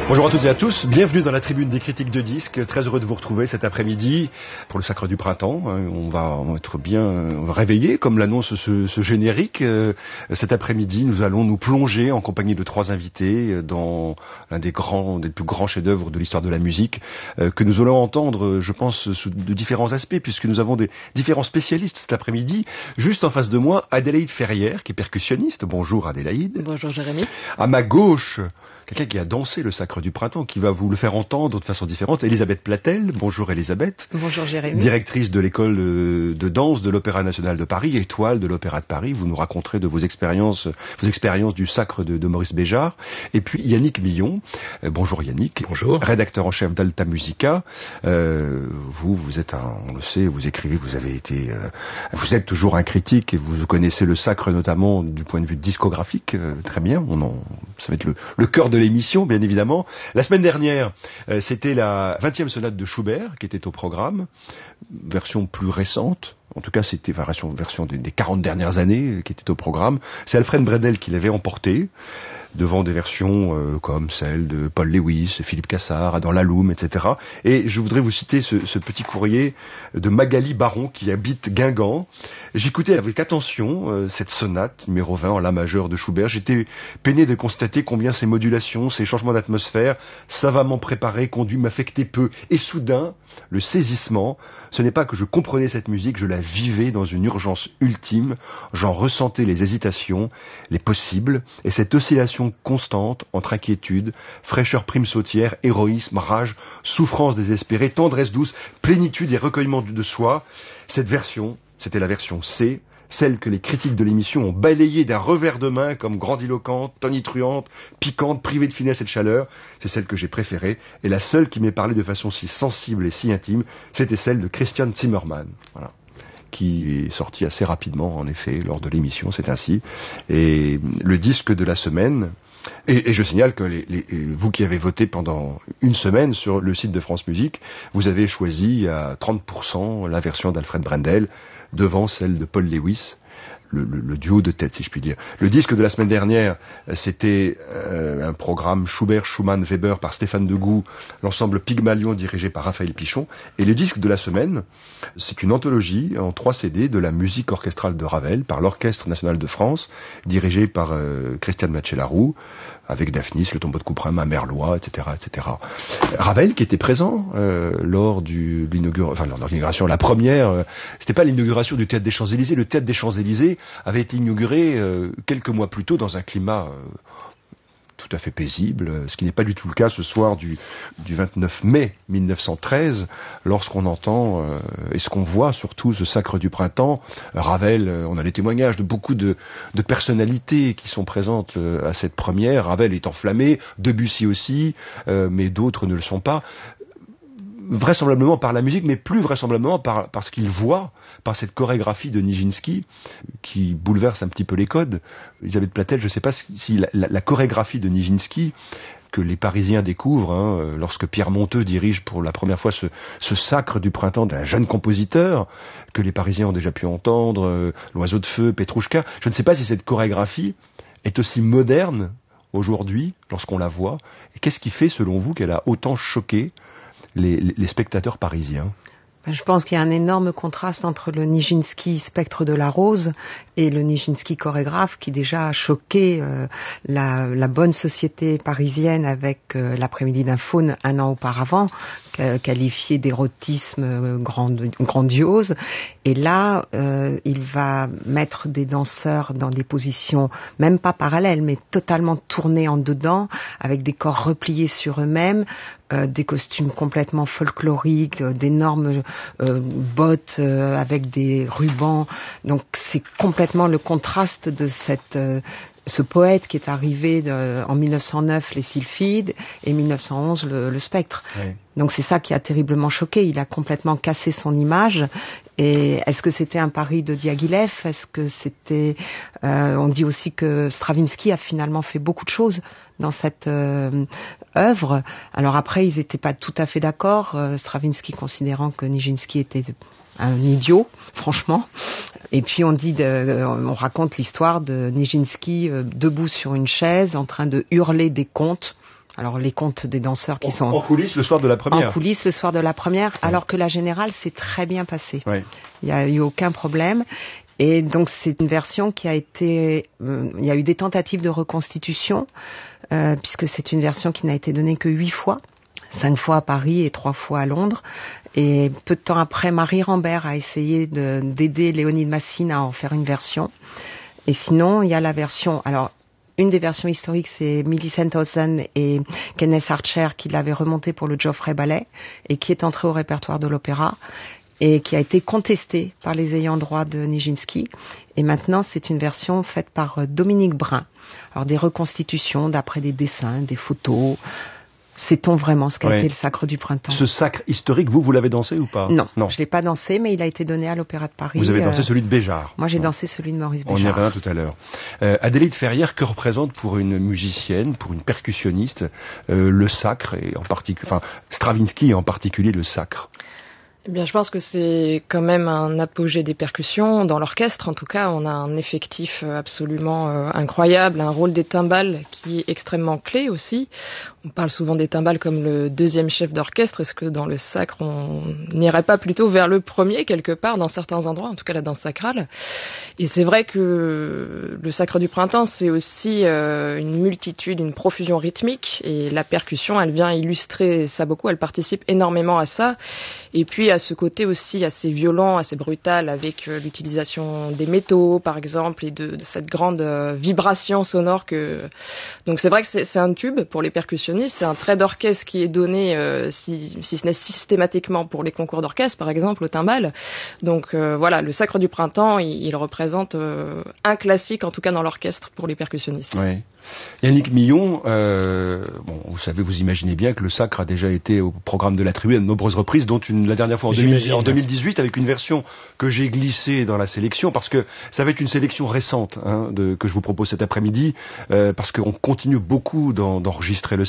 Bonjour à toutes et à tous, bienvenue dans la tribune des critiques de disques, très heureux de vous retrouver cet après-midi pour le Sacre du Printemps. On va être bien réveillés comme l'annonce ce générique. Cet après-midi, nous allons nous plonger en compagnie de trois invités dans l'un des plus grands chefs-d'œuvre de l'histoire de la musique que nous allons entendre, je pense, de différents aspects puisque nous avons des différents spécialistes cet après-midi. Juste en face de moi, Adélaïde Ferrière qui est percussionniste. Bonjour Adélaïde. Bonjour Jérémy. À ma gauche, quelqu'un qui a dansé le Sacre du Printemps, qui va vous le faire entendre de façon différente. Elisabeth Platel. Bonjour Elisabeth. Bonjour Jérémy. Directrice de l'école de danse de l'Opéra National de Paris, étoile de l'Opéra de Paris. Vous nous raconterez de vos expériences du Sacre de Maurice Béjart. Et puis Yannick Millon. Bonjour Yannick. Bonjour. Rédacteur en chef d'Alta Musica. Vous êtes on le sait, vous écrivez, vous êtes toujours un critique et vous connaissez le Sacre notamment du point de vue discographique. Très bien. Ça va être le cœur de l'émission, bien évidemment. La semaine dernière, c'était la 20e sonate de Schubert qui était au programme, version plus récente. En tout cas, c'était version des 40 dernières années qui était au programme. C'est Alfred Brendel qui l'avait emporté devant des versions comme celle de Paul Lewis, Philippe Cassard, Adam Laloum, etc. Et je voudrais vous citer ce petit courrier de Magali Baron qui habite Guingamp. J'écoutais avec attention cette sonate numéro 20 en la majeure de Schubert. J'étais peiné de constater combien ces modulations, ces changements d'atmosphère, savamment préparés, conduits m'affectaient peu. Et soudain, le saisissement, ce n'est pas que je comprenais cette musique, je la vivais dans une urgence ultime. J'en ressentais les hésitations, les possibles, et cette oscillation constante entre inquiétude, fraîcheur prime sautière, héroïsme, rage, souffrance désespérée, tendresse douce, plénitude et recueillement de soi. Cette version, c'était la version C, celle que les critiques de l'émission ont balayée d'un revers de main comme grandiloquente, tonitruante, piquante, privée de finesse et de chaleur. C'est celle que j'ai préférée, et la seule qui m'ait parlé de façon si sensible et si intime, c'était celle de Christian Zimmermann. Voilà. Qui est sorti assez rapidement, en effet, lors de l'émission, c'est ainsi. Et le disque de la semaine, et je signale que vous qui avez voté pendant une semaine sur le site de France Musique, vous avez choisi à 30% la version d'Alfred Brendel, devant celle de Paul Lewis, le duo de tête, si je puis dire. Le disque de la semaine dernière, c'était un programme Schubert, Schumann, Weber par Stéphane Degout, l'ensemble Pygmalion dirigé par Raphaël Pichon. Et le disque de la semaine, c'est une anthologie en 3 CD de la musique orchestrale de Ravel par l'Orchestre National de France, dirigé par Christiane Mathieu-Laroux, avec Daphnis, le tombeau de Couperin, Ma Merlois, etc., etc. Ravel qui était présent lors de l'inauguration, la première, c'était pas l'inauguration du Théâtre des Champs-Élysées, le Théâtre des Champs-Élysées avait été inauguré quelques mois plus tôt dans un climat tout à fait paisible, ce qui n'est pas du tout le cas ce soir du 29 mai 1913, lorsqu'on entend et ce qu'on voit surtout ce Sacre du Printemps. Ravel, on a les témoignages de beaucoup de personnalités qui sont présentes à cette première. Ravel est enflammé, Debussy aussi, mais d'autres ne le sont pas. Vraisemblablement par la musique, mais plus vraisemblablement par ce qu'il voit, par cette chorégraphie de Nijinsky, qui bouleverse un petit peu les codes. Elisabeth Platel, je ne sais pas si la chorégraphie de Nijinsky, que les Parisiens découvrent, lorsque Pierre Monteux dirige pour la première fois ce Sacre du Printemps d'un jeune compositeur, que les Parisiens ont déjà pu entendre, L'Oiseau de Feu, Petrouchka. Je ne sais pas si cette chorégraphie est aussi moderne aujourd'hui, lorsqu'on la voit. Et qu'est-ce qui fait, selon vous, qu'elle a autant choqué les spectateurs parisiens? Je pense qu'il y a un énorme contraste entre le Nijinsky Spectre de la Rose et le Nijinsky chorégraphe qui déjà a choqué la bonne société parisienne avec l'après-midi d'un faune un an auparavant, qualifié d'érotisme grandiose. Et là, il va mettre des danseurs dans des positions même pas parallèles, mais totalement tournées en dedans, avec des corps repliés sur eux-mêmes, des costumes complètement folkloriques, d'énormes bottes avec des rubans. Donc c'est complètement le contraste de ce poète qui est arrivé en 1909, les Sylphides, et 1911, le Spectre. Oui. Donc c'est ça qui a terriblement choqué. Il a complètement cassé son image. Et est-ce que c'était un pari de Diaghilev? Est-ce que c'était... on dit aussi que Stravinsky a finalement fait beaucoup de choses dans cette œuvre. Alors après, ils n'étaient pas tout à fait d'accord. Stravinsky considérant que Nijinsky était un idiot, franchement. Et puis on raconte l'histoire de Nijinsky debout sur une chaise, en train de hurler des contes Alors les comptes des danseurs qui sont en coulisses le soir de la première. En coulisses le soir de la première, alors que la générale s'est très bien passée. Oui. Il n'y a eu aucun problème. Et donc c'est une version qui a été... il y a eu des tentatives de reconstitution, puisque c'est une version qui n'a été donnée que 8 fois. 5 fois à Paris et 3 fois à Londres. Et peu de temps après, Marie Rambert a essayé d'aider Léonide Massine à en faire une version. Et sinon, il y a la version... Alors, une des versions historiques, c'est Millicent Hausen et Kenneth Archer qui l'avaient remontée pour le Joffrey Ballet et qui est entrée au répertoire de l'opéra et qui a été contestée par les ayants droit de Nijinsky. Et maintenant, c'est une version faite par Dominique Brun. Alors, des reconstitutions d'après des dessins, des photos... Sait-on vraiment ce qu'a été le Sacre du Printemps? Ce sacre historique, vous l'avez dansé ou pas? Non, je l'ai pas dansé, mais il a été donné à l'Opéra de Paris. Vous avez dansé celui de Béjart. Moi, j'ai dansé celui de Maurice Béjart. On y reviendra tout à l'heure. Adélaïde Ferrière, que représente pour une musicienne, pour une percussionniste, le sacre, et en particulier, Stravinsky et en particulier le sacre? Eh bien, je pense que c'est quand même un apogée des percussions. Dans l'orchestre, en tout cas, on a un effectif absolument incroyable, un rôle des timbales qui est extrêmement clé aussi. On parle souvent des timbales comme le deuxième chef d'orchestre. Est-ce que dans le sacre, on n'irait pas plutôt vers le premier quelque part, dans certains endroits, en tout cas la danse sacrale? Et c'est vrai que le Sacre du Printemps, c'est aussi une multitude, une profusion rythmique. Et la percussion, elle vient illustrer ça beaucoup, elle participe énormément à ça. Et puis à ce côté aussi assez violent, assez brutal, avec l'utilisation des métaux, par exemple, et de cette grande vibration sonore que... Donc c'est vrai que c'est un tube pour les percussionnistes, c'est un trait d'orchestre qui est donné, si ce n'est systématiquement pour les concours d'orchestre, par exemple, au timbal. Donc voilà, le Sacre du Printemps, il représente un classique, en tout cas dans l'orchestre, pour les percussionnistes. Oui. Yannick Millon, vous savez, vous imaginez bien que le sacre a déjà été au programme de la Tribune à de nombreuses reprises, dont la dernière fois en 2018 avec une version que j'ai glissée dans la sélection, parce que ça va être une sélection récente que je vous propose cet après-midi, parce qu'on continue beaucoup d'enregistrer le